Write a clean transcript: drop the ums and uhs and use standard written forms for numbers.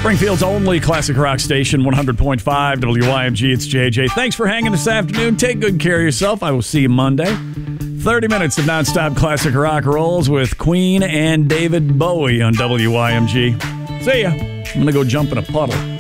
Springfield's only classic rock station, 100.5 WYMG. It's JJ. Thanks for hanging this afternoon. Take good care of yourself. I will see you Monday. 30 minutes of nonstop classic rock rolls with Queen and David Bowie on WYMG. See ya. I'm going to go jump in a puddle.